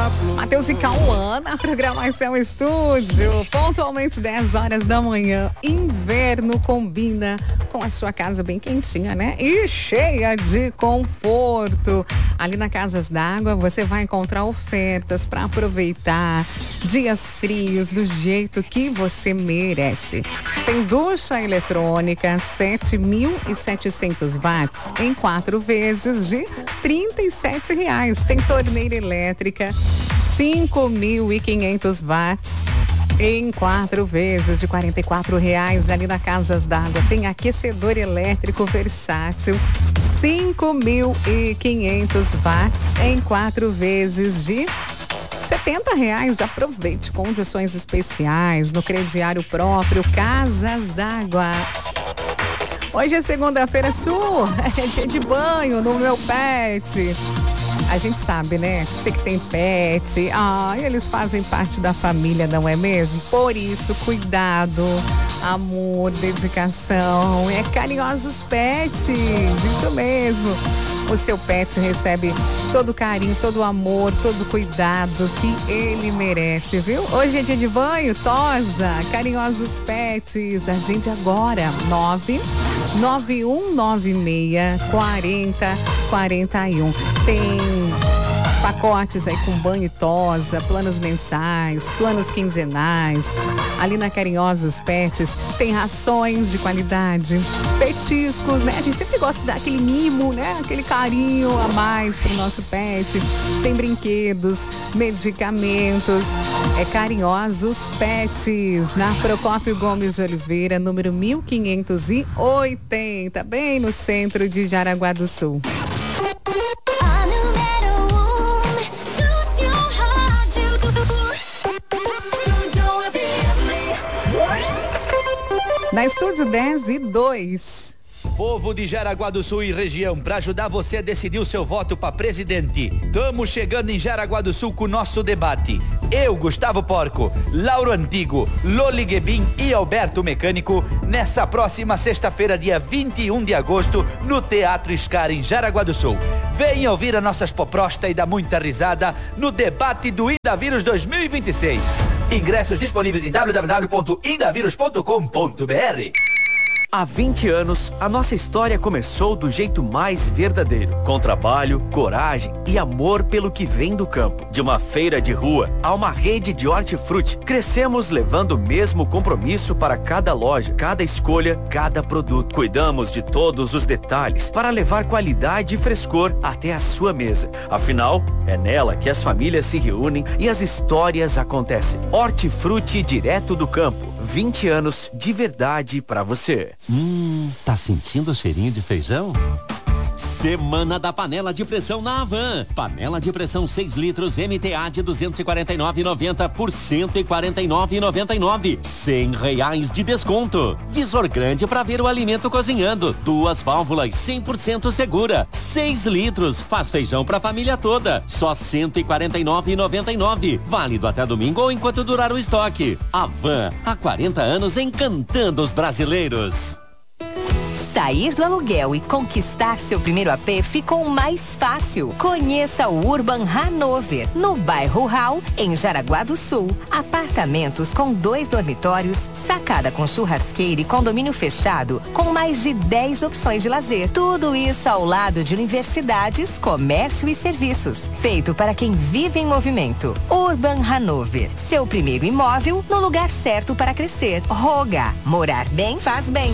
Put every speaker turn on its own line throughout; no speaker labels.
Matheus e Cauã na programação Estúdio. Pontualmente 10 horas da manhã. Inverno combina com a sua casa bem quentinha, né? E cheia de conforto. Ali na Casas d'Água você vai encontrar ofertas para aproveitar dias frios do jeito que você merece. Tem ducha eletrônica 7.700 watts em 4 vezes de R$37. Tem torneira elétrica 5.500 watts em 4 vezes de R$44 ali na Casas d'Água. Tem aquecedor elétrico versátil 5.500 watts em 4 vezes de R$70. Aproveite condições especiais no crediário próprio Casas d'Água. Hoje é segunda-feira, é dia de banho no meu pet. A gente sabe, né? Você que tem pet, eles fazem parte da família, não é mesmo? Por isso, cuidado, amor, dedicação, Carinhosos Pets, isso mesmo. O seu pet recebe todo o carinho, todo o amor, todo o cuidado que ele merece, viu? Hoje é dia de banho, tosa, Carinhosos Pets. Agende agora, 991964041. Tem pacotes aí com banho e tosa, planos mensais, planos quinzenais. Ali na Carinhosos Pets tem rações de qualidade, petiscos, né? A gente sempre gosta de dar aquele mimo, né? Aquele carinho a mais pro nosso pet. Tem brinquedos, medicamentos. Carinhosos Pets, na Procópio Gomes de Oliveira, número 1580, bem no centro de Jaraguá do Sul. Na Estúdio 10 e 2.
Povo de Jaraguá do Sul e região, para ajudar você a decidir o seu voto para presidente. Estamos chegando em Jaraguá do Sul com o nosso debate. Eu, Gustavo Porco, Lauro Antigo, Loli Guebin e Alberto Mecânico, nessa próxima sexta-feira, dia 21 de agosto, no Teatro Scar, em Jaraguá do Sul. Venha ouvir as nossas poprostas e dar muita risada no debate do Indavírus 2026. Ingressos disponíveis em www.indavírus.com.br.
Há 20 anos, a nossa história começou do jeito mais verdadeiro, com trabalho, coragem e amor pelo que vem do campo. De uma feira de rua a uma rede de hortifruti, crescemos levando o mesmo compromisso para cada loja, cada escolha, cada produto. Cuidamos de todos os detalhes para levar qualidade e frescor até a sua mesa. Afinal, é nela que as famílias se reúnem e as histórias acontecem. Hortifruti direto do campo. 20 anos de verdade pra você.
Tá sentindo o cheirinho de feijão? Semana da panela de pressão na Havan. Panela de pressão 6 litros MTA de 249,90 por R$149,99. R$100 de desconto. Visor grande para ver o alimento cozinhando. 2 válvulas 100% segura. 6 litros. Faz feijão para a família toda. Só R$149,99. Válido até domingo ou enquanto durar o estoque. Havan, há 40 anos encantando os brasileiros.
Sair do aluguel e conquistar seu primeiro AP ficou mais fácil. Conheça o Urban Hanover, no bairro Rural, em Jaraguá do Sul. Apartamentos com 2 dormitórios, sacada com churrasqueira e condomínio fechado, com mais de 10 opções de lazer. Tudo isso ao lado de universidades, comércio e serviços. Feito para quem vive em movimento. Urban Hanover, seu primeiro imóvel no lugar certo para crescer. Roga, morar bem faz bem.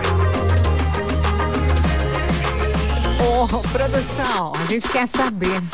Produção, a gente quer saber